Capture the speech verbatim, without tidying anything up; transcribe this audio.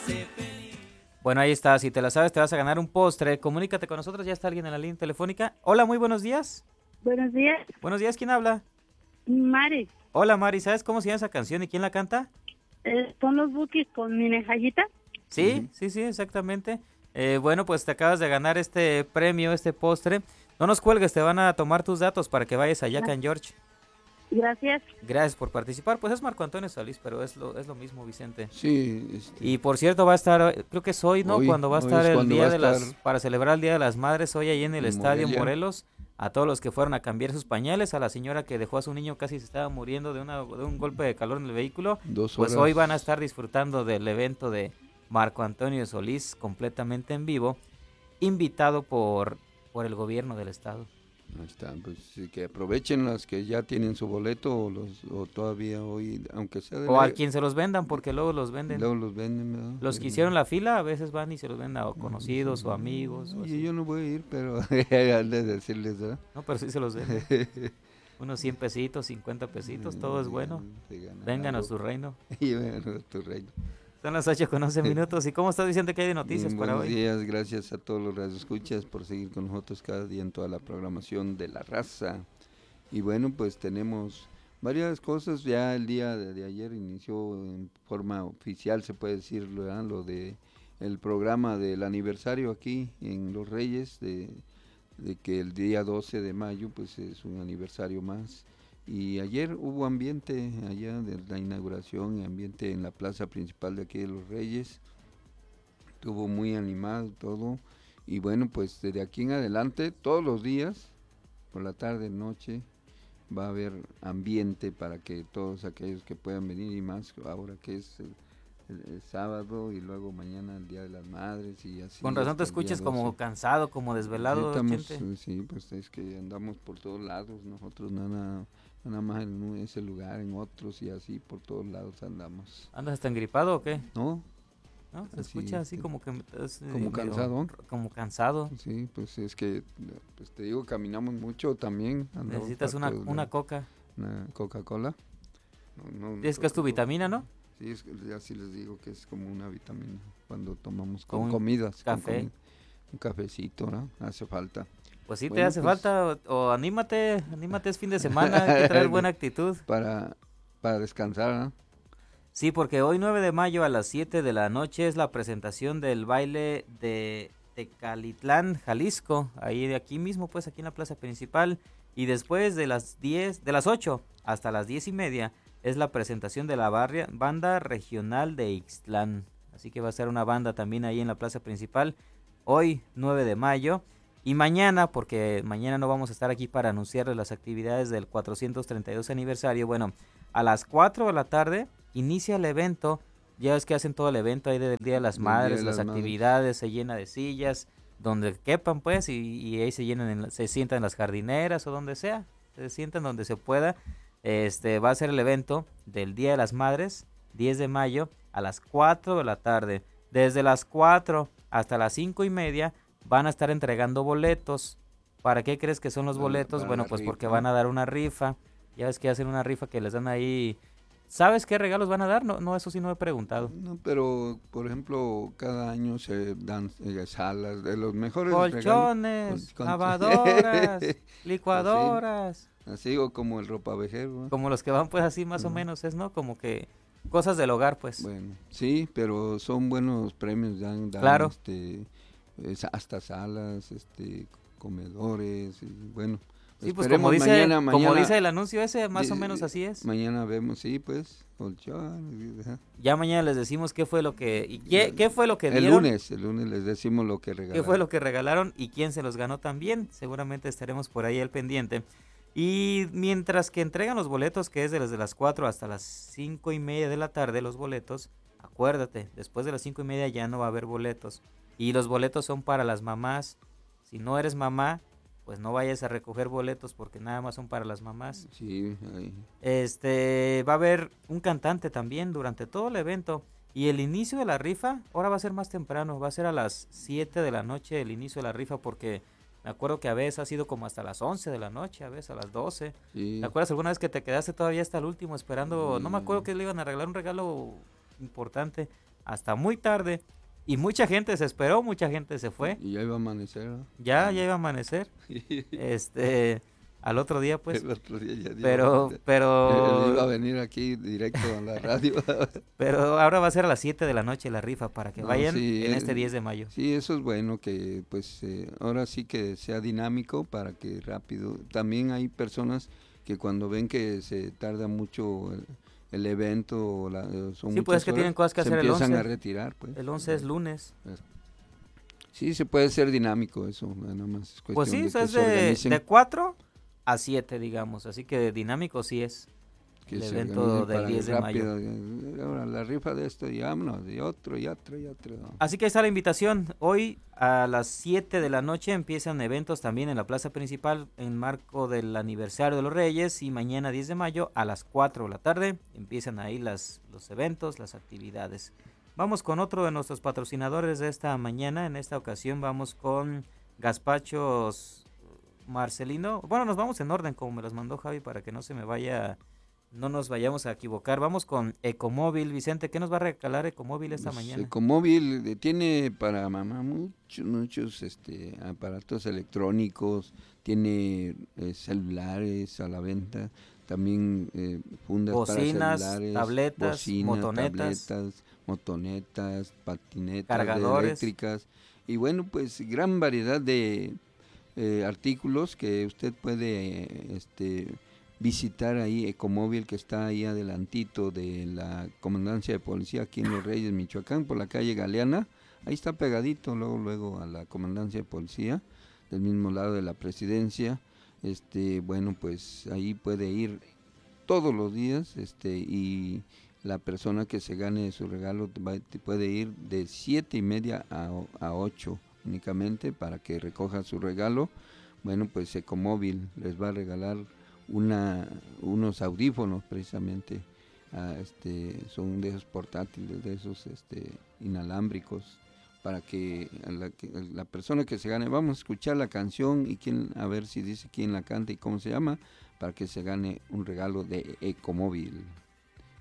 Bueno, ahí está, si te la sabes te vas a ganar un postre. Comunícate con nosotros, ya está alguien en la línea telefónica. Hola, muy buenos días. Buenos días, Buenos días, ¿quién habla? Mari. Hola, Mari, ¿sabes cómo se llama esa canción y quién la canta? Eh, ¿Son los Bukis con mi nejayita? Sí, sí, sí, exactamente. Eh, bueno, pues te acabas de ganar este premio, este postre. No nos cuelgues, te van a tomar tus datos para que vayas allá, Can George. Gracias. Gracias por participar. Pues es Marco Antonio Solís, pero es lo, es lo mismo, Vicente. Sí, este, Y por cierto, va a estar, creo que es hoy, ¿no? hoy, Cuando va a hoy estar es el cuando va Día a de estar las, para celebrar el Día de las Madres, hoy ahí en el en Estadio Morelia. Morelos, a todos los que fueron a cambiar sus pañales, a la señora que dejó a su niño casi se estaba muriendo de, una, de un golpe de calor en el vehículo, Dos pues horas. hoy van a estar disfrutando del evento de Marco Antonio Solís completamente en vivo, invitado por, por el gobierno del estado. Ahí está, pues sí, que aprovechen las que ya tienen su boleto o, los, o todavía hoy, aunque sea de O a leve, quien se los vendan, porque luego los venden. luego los venden, ¿verdad? Los que Pero- hicieron la fila a veces van y se los venden a conocidos o Sí, amigos. O oye, así. yo no voy a ir, pero al de decirles, ¿verdad? No, pero sí se los venden. Unos cien pesitos, cincuenta pesitos, todo es bueno. Se gana Vengan a algo. su reino. Y vengan a tu reino. Son las ocho con once minutos. ¿Y cómo estás diciendo que hay de noticias Bien, para buenos hoy? días, gracias a todos los radioescuchas por seguir con nosotros cada día en toda la programación de La Raza. Y bueno, pues tenemos varias cosas. Ya el día de, de ayer inició en forma oficial, se puede decir, ¿verdad? Lo de el programa del aniversario aquí en Los Reyes, de, de que el día doce de mayo pues es un aniversario más. Y ayer hubo ambiente allá de la inauguración, ambiente en la plaza principal de aquí de Los Reyes. Estuvo muy animado todo. Y bueno, pues desde aquí en adelante, todos los días, por la tarde, noche, va a haber ambiente para que todos aquellos que puedan venir y más ahora que es el, el- el sábado y luego mañana el Día de las Madres y así. Con razón te hasta el día escuches como doce. cansado, como Sí, desvelado, estamos, Chente. eh, sí, pues es que andamos por todos lados, nosotros nada, nada más en un- ese lugar, en otros y así por todos lados andamos. ¿Andas hasta engripado o qué? ¿No? ¿No? Se Así, escucha así este, como que estás, eh, como medio cansado. r- como cansado. Sí, pues es que, pues te digo, caminamos mucho también. andamos Necesitas una, hartos de una coca. una Coca-Cola. No, no, Es que es tu Coca-Cola. vitamina, ¿no? Sí, es que así les digo que es como una vitamina cuando tomamos Con con un comidas. con café. comi- un cafecito, ¿no? Hace falta. Pues sí, te Bueno, hace pues, falta. O, o anímate, anímate, es fin de semana, hay que traer buena actitud. Para, para descansar, ¿no? Sí, porque hoy nueve de mayo a las siete de la noche es la presentación del baile de Tecalitlán, Jalisco, ahí de aquí mismo, pues aquí en la plaza principal. Y después de las diez, de las ocho hasta las diez y media es la presentación de la barria, banda regional de Ixtlán. Así que va a ser una banda también ahí en la plaza principal, hoy nueve de mayo. Y mañana, porque mañana no vamos a estar aquí para anunciarles las actividades del cuatrocientos treinta y dos aniversario, bueno, a las cuatro de la tarde inicia el evento. Ya es que hacen todo el evento ahí del Día de las Del Día Madres, de las las Madres. actividades, se llena de sillas, donde quepan pues, y, y ahí se llenan, en la- se sientan en las jardineras o donde sea, se sientan donde se pueda. Este va a ser el evento del Día de las Madres, diez de mayo, a las cuatro de la tarde. Desde las cuatro hasta las cinco y media van a estar entregando boletos. ¿Para qué crees que son los Para la- boletos? para Bueno, la pues porque rifa. van a dar una rifa. Ya ves que hacen una rifa que les dan ahí. ¿Sabes qué regalos van a dar? No, no, eso sí no he preguntado. No, pero por ejemplo, cada año se dan eh, salas de los mejores regalos. Colchones, Con- con- lavadoras, Así, licuadoras. así o como el ropavejero, ¿no? Como los que van pues así más o Ujú. menos es, ¿no? Como que cosas del hogar pues. Bueno, sí, pero son buenos premios, dan, dan Claro. este, es- hasta salas, este, comedores, y bueno. Sí, pues esperemos como dice, mañana, como mañana- dice el anuncio ese, más o di- menos así es. Mañana vemos, sí, pues, colchón. ajá. Ya mañana les decimos qué fue lo que y qué, qué fue lo que El dieron, lunes, el lunes les decimos lo que qué regalaron. fue lo que regalaron y quién se los ganó también. Seguramente estaremos por ahí al pendiente. Y mientras que entregan los boletos, que es desde las cuatro hasta las cinco y media de la tarde, los boletos, acuérdate, después de las cinco y media ya no va a haber boletos. Y los boletos son para las mamás. Si no eres mamá, pues no vayas a recoger boletos porque nada más son para las mamás. Sí, ahí. Este, va a haber un cantante también durante todo el evento. Y el inicio de la rifa, ahora va a ser más temprano, va a ser a las siete de la noche el inicio de la rifa porque me acuerdo que a veces ha sido como hasta las once de la noche, a veces a las doce. Sí. ¿Te acuerdas alguna vez que te quedaste todavía hasta el último esperando? No me acuerdo Sí. que le iban a regalar un regalo importante. hasta muy tarde. Y mucha gente se esperó, mucha gente se fue. Y ya iba a amanecer, ¿no? Ya, ya iba a amanecer. Este, al otro día, pues. El otro día ya Pero, iba, pero. él iba a venir aquí directo a la radio. Pero ahora va a ser a las siete de la noche la rifa para que No, vayan sí, en eh, este diez de mayo. Sí, eso es bueno, que pues eh, ahora sí que sea dinámico para que rápido. También hay personas que cuando ven que se tarda mucho el, el evento, o la, son Sí, pues es muchas que horas, tienen cosas que se hacer el empiezan once. a retirar. Pues. El once es lunes. Sí, se puede ser dinámico eso, nada más es cuestión Pues sí, de eso que es se de, organicen. de cuatro a siete, digamos. Así que dinámico sí es Que el se evento organicen del para diez de mayo. rápido, eh, Ahora la rifa de esto y vámonos, y otro, y otro, y otro. ¿No? Así que ahí está la invitación. Hoy a las siete de la noche empiezan eventos también en la plaza principal en marco del aniversario de los Reyes, y mañana diez de mayo a las cuatro de la tarde empiezan ahí las, los eventos, las actividades. Vamos con otro de nuestros patrocinadores de esta mañana. En esta ocasión vamos con Gazpachos Marcelino. Bueno, nos vamos en orden como me los mandó Javi para que no se me vaya, no nos vayamos a equivocar. Vamos con Ecomóvil. Vicente, ¿qué nos va a regalar Ecomóvil esta Pues, mañana? Ecomóvil eh, tiene para mamá muchos, muchos este, aparatos electrónicos, tiene eh, celulares a la venta, también eh, fundas Bocinas, para celulares, tabletas, bocinas, motonetas. tabletas, motonetas, patinetas de Cargadores. eléctricas, y bueno, pues gran variedad de eh, artículos que usted puede eh, este visitar ahí Ecomóvil, que está ahí adelantito de la Comandancia de Policía aquí en Los Reyes, Michoacán, por la calle Galeana. Ahí está pegadito, luego luego a la Comandancia de Policía, del mismo lado de la Presidencia. Este, bueno, pues ahí puede ir todos los días, este, y la persona que se gane su regalo va, puede ir de siete y media a, a ocho únicamente para que recoja su regalo. Bueno, pues Ecomóvil les va a regalar una unos audífonos precisamente, uh, este son de esos portátiles, de esos este inalámbricos, para que la, que la persona que se gane, vamos a escuchar la canción y quién, a ver si dice quién la canta y cómo se llama, para que se gane un regalo de Ecomóvil.